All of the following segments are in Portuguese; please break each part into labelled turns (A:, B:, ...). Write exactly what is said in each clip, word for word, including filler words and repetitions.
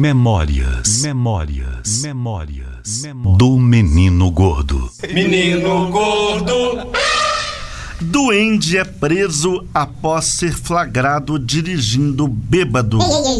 A: Memórias, memórias, memórias, memórias do menino gordo.
B: Menino gordo.
C: Duende é preso após ser flagrado dirigindo bêbado.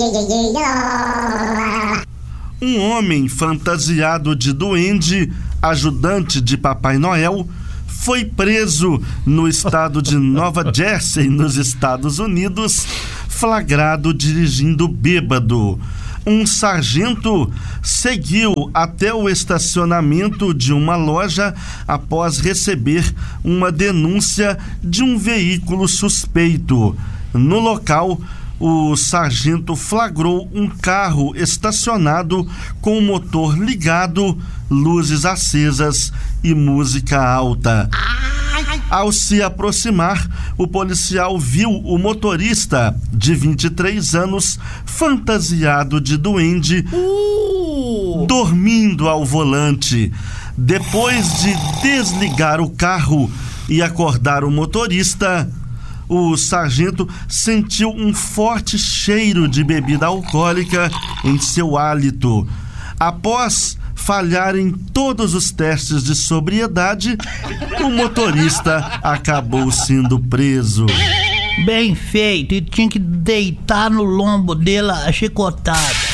C: Um homem fantasiado de duende, ajudante de Papai Noel, foi preso no estado de Nova Jersey, nos Estados Unidos, flagrado dirigindo bêbado. Um sargento seguiu até o estacionamento de uma loja após receber uma denúncia de um veículo suspeito. No local, o sargento flagrou um carro estacionado com o motor ligado, luzes acesas e música alta. Ao se aproximar, o policial viu o motorista, de vinte e três anos, fantasiado de duende, uh! dormindo ao volante. Depois de desligar o carro e acordar o motorista, o sargento sentiu um forte cheiro de bebida alcoólica em seu hálito. Após falhar em todos os testes de sobriedade, o motorista acabou sendo preso.
D: Bem feito, e tinha que deitar no lombo dele a chicotada.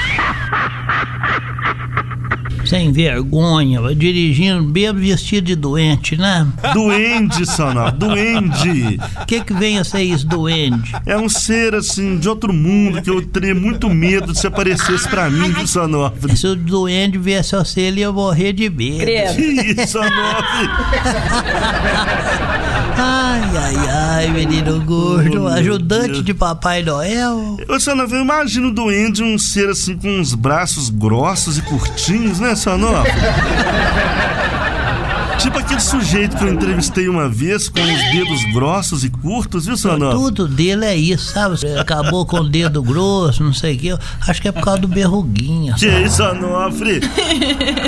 D: Sem vergonha, dirigindo bêbado vestido de doente, né?
C: Duende, Sonó, duende.
D: O que que vem a ser isso, duende?
C: É um ser, assim, de outro mundo, que eu teria muito medo se aparecesse pra mim, viu, Sonófilo?
D: Se o duende viesse a ser, ele ia morrer de medo.
C: Que isso, Sonófilo?
D: Ai, ai, ai, menino gordo, oh, ajudante Deus. De Papai Noel.
C: Ô, Sonófilo, eu imagino o duende um ser, assim, com uns braços grossos e curtinhos, né, Sonófilo? Tipo aquele sujeito que eu entrevistei uma vez com os dedos grossos e curtos, viu, Sonófilo?
D: Tudo dele é isso, sabe? Acabou com o dedo grosso, não sei o que. Acho que é por causa do berruguinha.
C: Que isso, Sonófilo?